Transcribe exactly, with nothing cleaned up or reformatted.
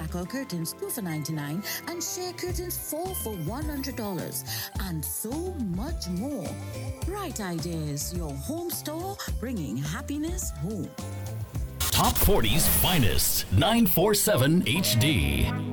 decor curtains two for ninety-nine and share curtains four for one hundred dollars and so much more. Bright Ideas, your home store bringing happiness home. Top forty's finest, nine forty-seven H D.